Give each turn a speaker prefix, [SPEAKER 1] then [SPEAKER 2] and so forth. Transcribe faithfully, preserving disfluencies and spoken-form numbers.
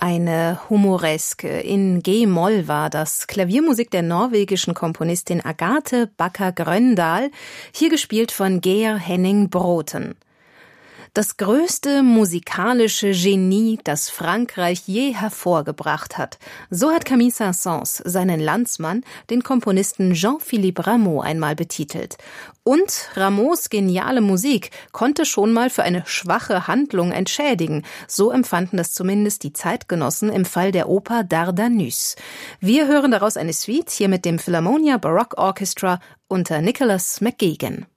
[SPEAKER 1] Eine Humoreske in G-Moll war das. Klaviermusik der norwegischen Komponistin Agathe Bakker Grøndahl, hier gespielt von Geir Henning Broten. Das größte musikalische Genie, das Frankreich je hervorgebracht hat. So hat Camille Saint-Saëns seinen Landsmann, den Komponisten Jean-Philippe Rameau, einmal betitelt. Und Rameaus geniale Musik konnte schon mal für eine schwache Handlung entschädigen. So empfanden das zumindest die Zeitgenossen im Fall der Oper Dardanus. Wir hören daraus eine Suite, hier mit dem Philharmonia Baroque Orchestra unter Nicholas McGuigan.